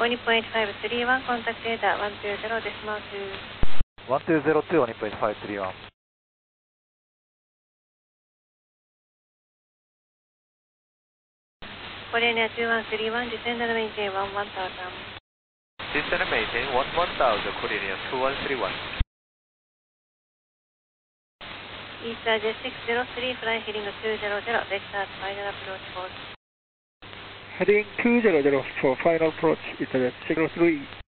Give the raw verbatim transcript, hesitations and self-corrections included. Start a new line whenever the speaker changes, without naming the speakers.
All Nippon eight five three one, contact data one two zero decimal two.
one two zero two, All Nippon eight five three one.
Korean Air two one three one, descend and maintain one one thousand.
Descend and maintain one one thousand, Korean Air two one three one.
Easter Jet six zero three, flying heading two zero zero, Vector final approach hold.
Heading two zero zero for final approach, Easter Jet six zero three.